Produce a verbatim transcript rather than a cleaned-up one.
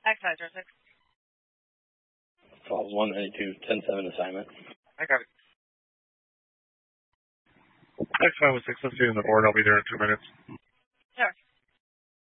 X five zero six. Falls one ninety-two, ten seven assignment. I got it. X five one six, let's see on the board. I'll be there in two minutes.